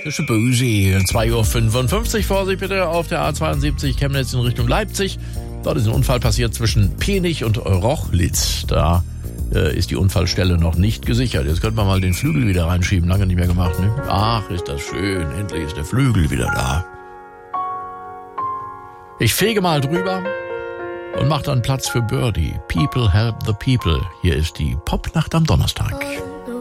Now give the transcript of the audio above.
Fische Bösi. 2:55 Uhr, Vorsicht bitte, auf der A72 Chemnitz in Richtung Leipzig. Dort ist ein Unfall passiert zwischen Penich und Rochlitz. Da ist die Unfallstelle noch nicht gesichert. Jetzt könnte man mal den Flügel wieder reinschieben. Lange nicht mehr gemacht, ne? Ach, ist das schön. Endlich ist der Flügel wieder da. Ich fege mal drüber und mach dann Platz für Birdie. People help the people. Hier ist die Popnacht am Donnerstag.